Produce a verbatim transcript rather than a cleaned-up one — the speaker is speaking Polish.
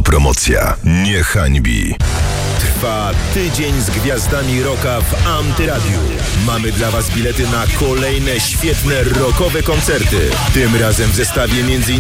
Autopromocja nie hańbi. Trwa tydzień z gwiazdami rocka w Antyradiu. Mamy dla Was bilety na kolejne świetne rockowe koncerty. Tym razem w zestawie między